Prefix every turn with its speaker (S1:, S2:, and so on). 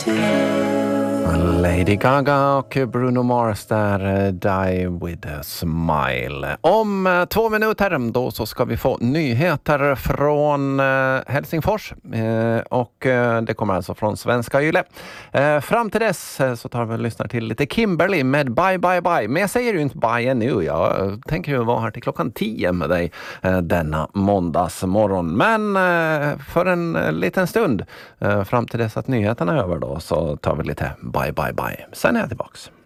S1: Lady Gaga och Bruno Mars där, Die with a Smile. Om 2 minuter då så ska vi få nyheter från Helsingfors och det kommer alltså från Svenska Yle. Fram till dess så tar vi och lyssnar till lite Kimberly med Bye Bye Bye. Men jag säger ju inte bye ännu, jag tänker ju vara här till klockan 10 med dig denna måndagsmorgon. Men för en liten stund fram till dess att nyheterna är över då så tar vi lite Bye Bye Bye. Sen är jag tillbaks.